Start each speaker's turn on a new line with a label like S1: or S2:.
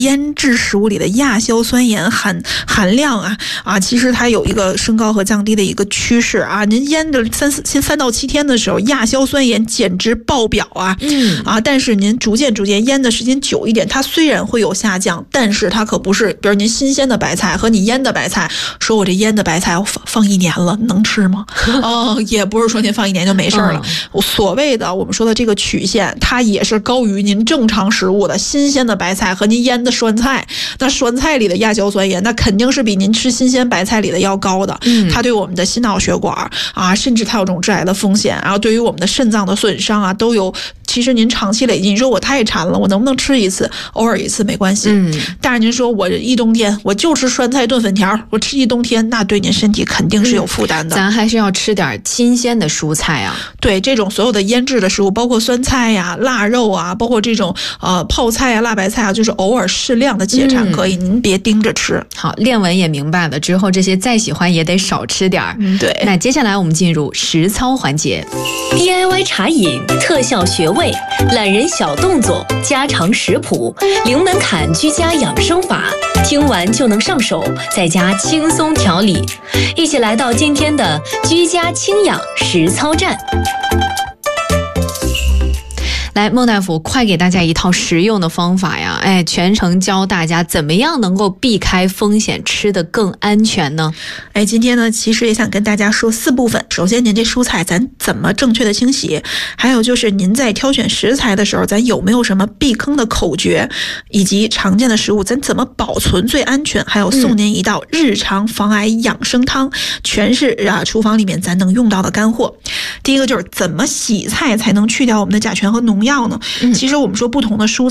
S1: 腌制食物里的亚硝酸盐含量其实它有一个升高和降低的一个趋势啊。您腌的3到7天的时候，亚硝酸盐简直爆表但是您逐渐腌的时间久一点，它虽然会有下降，但是它可不是，比如您新鲜的白菜和你腌的白菜，说我这腌的白菜我放1年了，能吃吗？也不是说您放1年就没事了。所谓的我们说的这个曲线，它也是高于您正常食物的。新鲜的白菜和您腌的酸菜，那酸菜里的亚硝酸盐那肯定是比您吃新鲜白菜里的要高的。它对我们的心脑血管甚至它有这种致癌的风险，然后对于我们的肾脏的损伤都有。其实您长期累积，你说我太馋了，我能不能吃一次？偶尔一次没关系。但是您说我一冬天我就吃酸菜炖粉条，我吃一冬天，那对您身体肯定是有负担的。
S2: 咱还是要吃点新鲜的蔬菜啊。
S1: 对，这种所有的腌制的食物，包括酸菜腊肉包括这种泡菜辣白菜就是偶尔适量的解馋可以，您别盯着吃。
S2: 好，练文也明白了，之后这些再喜欢也得少吃点。
S1: 对。
S2: 那接下来我们进入实操环节。
S3: DIY 茶饮，特效穴位，懒人小动作，家常食谱，零门槛居家养生法，听完就能上手，在家轻松调理。一起来到今天的居家轻养实操站。
S2: 来，孟大夫，快给大家一套实用的方法呀！全程教大家怎么样能够避开风险，吃得更安全呢？
S1: 今天呢，其实也想跟大家说4部分。首先，您这蔬菜咱怎么正确的清洗？还有就是您在挑选食材的时候，咱有没有什么避坑的口诀？以及常见的食物咱怎么保存最安全？还有送您一道日常防癌养生汤，全是厨房里面咱能用到的干货。第一个就是怎么洗菜才能去掉我们的甲醛和农药呢？其实我们说不同的蔬